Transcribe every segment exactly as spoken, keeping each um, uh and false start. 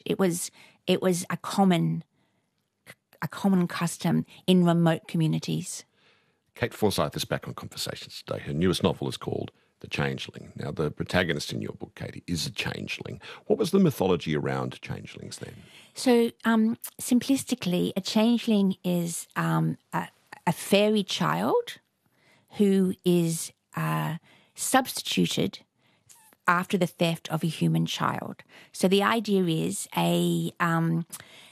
It was it was a common a common custom in remote communities. Kate Forsyth is back on Conversations today. Her newest novel is called The Changeling. Now, the protagonist in your book, Katie, is a changeling. What was the mythology around changelings then? So, um, simplistically, a changeling is um, a, a fairy child who is uh, substituted after the theft of a human child. So the idea is a um,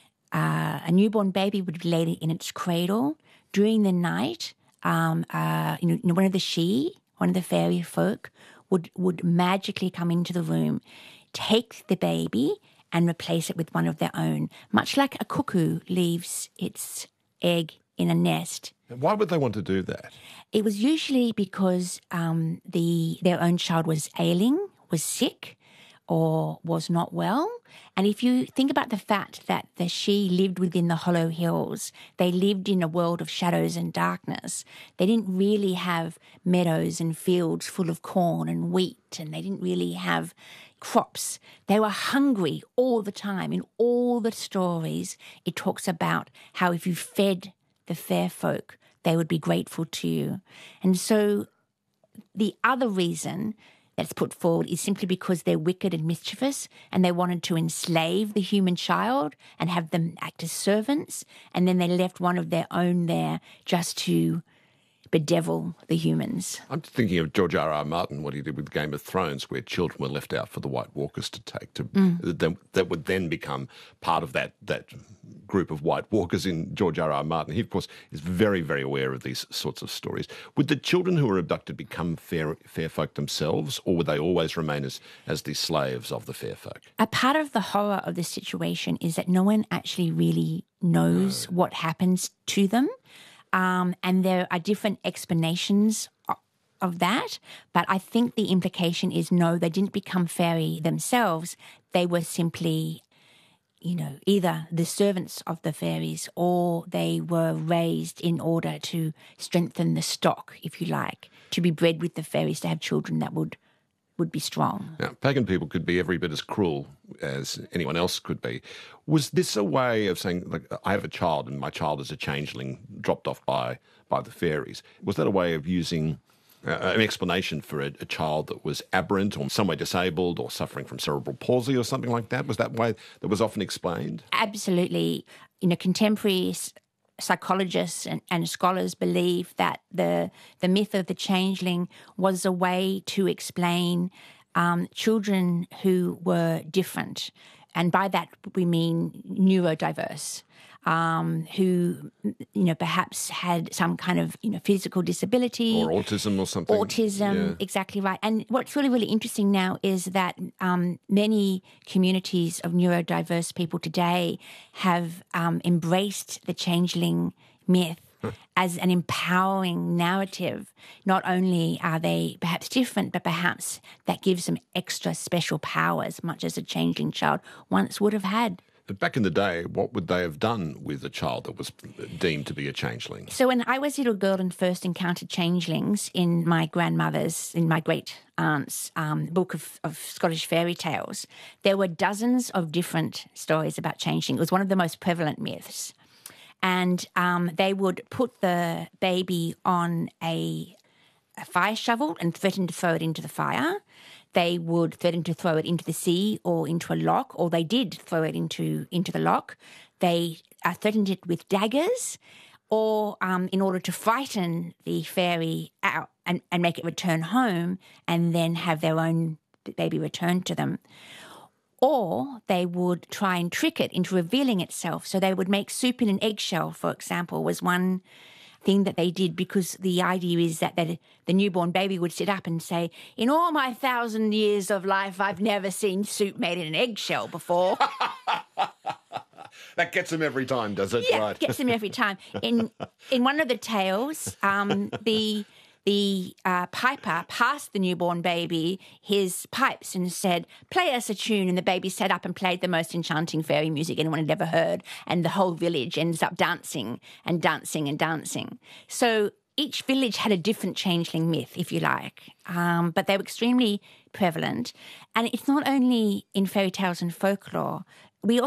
uh, a newborn baby would be laid in its cradle during the night. Um, uh, you know, one of the she, one of the fairy folk, would would magically come into the room, take the baby, and replace it with one of their own, much like a cuckoo leaves its egg in a nest. And why would they want to do that? It was usually because um, the their own child was ailing, was sick, or was not well. And if you think about the fact that the she lived within the hollow hills, they lived in a world of shadows and darkness. They didn't really have meadows and fields full of corn and wheat, and they didn't really have crops. They were hungry all the time. In all the stories, it talks about how if you fed the fair folk, they would be grateful to you. And so the other reason that's put forward is simply because they're wicked and mischievous, and they wanted to enslave the human child and have them act as servants, and then they left one of their own there just to bedevil the humans. I'm thinking of George R. R. Martin, what he did with Game of Thrones, where children were left out for the White Walkers to take, to mm. that, that would then become part of that that group of White Walkers in George R. R. Martin. He, of course, is very, very aware of these sorts of stories. Would the children who were abducted become fair, fair folk themselves, or would they always remain as, as the slaves of the fair folk? A part of the horror of this situation is that no one actually really knows no. what happens to them. Um, and there are different explanations of, of that, but I think the implication is no, they didn't become fairy themselves. They were simply, you know, either the servants of the fairies, or they were raised in order to strengthen the stock, if you like, to be bred with the fairies, to have children that would would be strong. Now, pagan people could be every bit as cruel as anyone else could be. Was this a way of saying, like, I have a child and my child is a changeling dropped off by, by the fairies? Was that a way of using uh, an explanation for a, a child that was aberrant or some way disabled or suffering from cerebral palsy or something like that? Was that way that was often explained? Absolutely. You know, contemporary psychologists and, and scholars believe that the the myth of the changeling was a way to explain um, children who were different. And by that we mean neurodiverse, um, who, you know, perhaps had some kind of, you know, physical disability. Or autism or something. Autism, yeah. Exactly right. And what's really, really interesting now is that um, many communities of neurodiverse people today have um, embraced the changeling myth as an empowering narrative. Not only are they perhaps different, but perhaps that gives them extra special powers, much as a changeling child once would have had. But back in the day, what would they have done with a child that was deemed to be a changeling? So when I was a little girl and first encountered changelings in my grandmother's, in my great-aunt's um, book of, of Scottish fairy tales, there were dozens of different stories about changeling. It was one of the most prevalent myths. And um, they would put the baby on a, a fire shovel and threaten to throw it into the fire. They would threaten to throw it into the sea or into a loch, or they did throw it into, into the loch. They uh, threatened it with daggers, or um, in order to frighten the fairy out and, and make it return home and then have their own baby returned to them. Or they would try and trick it into revealing itself. So they would make soup in an eggshell, for example, was one thing that they did, because the idea is that, that the newborn baby would sit up and say, in all my thousand years of life, I've never seen soup made in an eggshell before. That gets them every time, does it? Yeah, right. Gets them every time. In in one of the tales, um, the the uh, piper passed the newborn baby his pipes and said, play us a tune, and the baby sat up and played the most enchanting fairy music anyone had ever heard, and the whole village ends up dancing and dancing and dancing. So each village had a different changeling myth, if you like, um, but they were extremely prevalent. And it's not only in fairy tales and folklore,